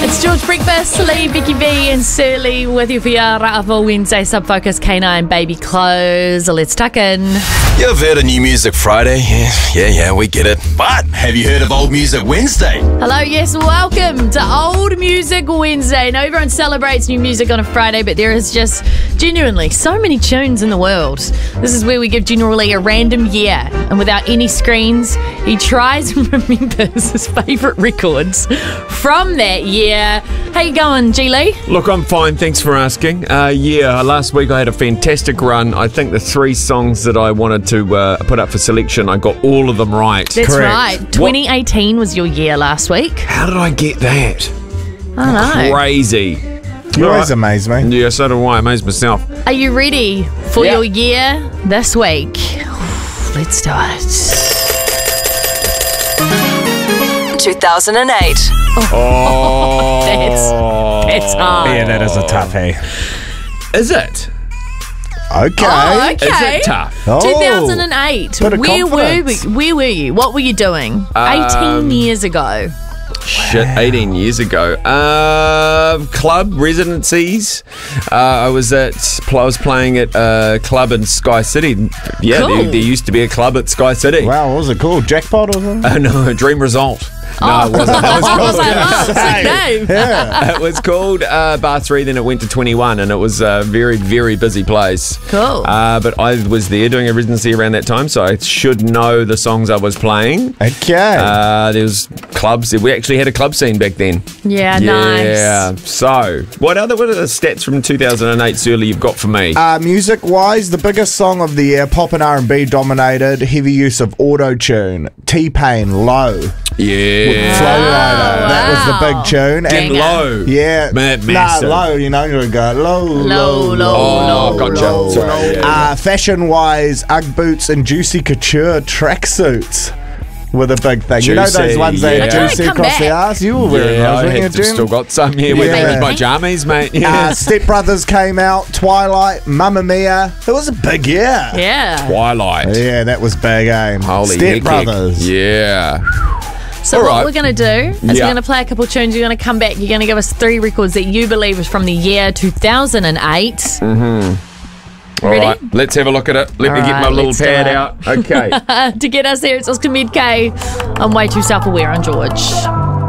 It's George Breakfast, Lee, Vicky B and Surly with you for your Ra'awa Wednesday Subfocus K9 Baby Clothes. Let's tuck in. You've heard of New Music Friday? Yeah, we get it. But have you heard of Old Music Wednesday? Hello, yes, welcome to Old Music Wednesday. Now, everyone celebrates new music on a Friday, but there is just genuinely so many tunes in the world. This is where we give generally a random year, and without any screens, he tries and remembers his favourite records from that year. How you going, G Lee? Look, I'm fine, thanks for asking. Last week I had a fantastic run. I think the 3 songs that I wanted to put up for selection, I got all of them right. That's right. 2018 was your year last week. How did I get that? I don't know. Crazy. You always amaze me. Yeah, so do I. Amaze myself. Are you ready for your year this week? Let's do it. 2008. That's hard. Yeah, that is a tough, hey. Is it? Okay. Oh, Is okay. it tough? 2008. bit of Where confidence. were you? What were you doing? 18 years ago. Shit, 18 years ago. Club residencies. I was playing at a club in Sky City. Yeah, Cool. there used to be a club at Sky City. Wow, what was it called? Jackpot or something? No, Dream Result. No, it wasn't. I was like, sick name. It was called Bar 3, then it went to 21, and it was a very, very busy place. Cool. But I was there doing a residency around that time, so I should know the songs I was playing. Okay. There was clubs. We actually had a club scene back then. Yeah, Yeah. nice. So, what are the stats from 2008, Surly, you've got for me? Music-wise, the biggest song of the year, pop and R&B dominated, heavy use of auto-tune, T-Pain, Low. Yeah. Flow Rider. That was the big tune. Get low. Yeah. Massive. Low, you know, you go low. Oh, gotcha. low. Sorry, yeah. Fashion-wise, Ugg boots and Juicy Couture tracksuits were the big thing. You know those Juicy, ones that yeah. had They juicy come across the back. arse? You were wearing Yeah, those, I weren't you, had Jim? still got some. Yeah, with Yeah. my jammies, mate. Yeah. Step Brothers came out, Twilight, Mamma Mia. It was a big year. Yeah. Twilight. Yeah, that was big, eh? Holy Step heck. Brothers. Yeah. So All what right. we're going to do is we're Yeah. going to play a couple tunes. You're going to come back. You're going to give us 3 records that you believe is from the year 2008. All Ready? right, let's have a look at it. Let me All get my right, little let's do pad it. out. Okay. To get us there, it's Oscar Mid K. I'm way too self-aware on George.